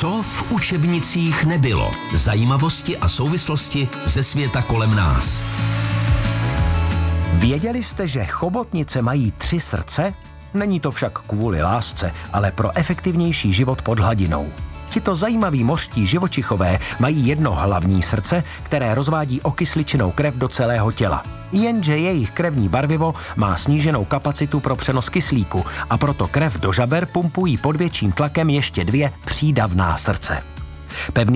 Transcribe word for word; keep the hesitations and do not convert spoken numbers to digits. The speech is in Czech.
Co v učebnicích nebylo? Zajímavosti a souvislosti ze světa kolem nás. Věděli jste, že chobotnice mají tři srdce? Není to však kvůli lásce, ale pro efektivnější život pod hladinou. Tito zajímaví mořští živočichové mají jedno hlavní srdce, které rozvádí okysličenou krev do celého těla. Jenže jejich krevní barvivo má sníženou kapacitu pro přenos kyslíku a proto krev do žaber pumpují pod větším tlakem ještě dvě přídavná srdce. Pevný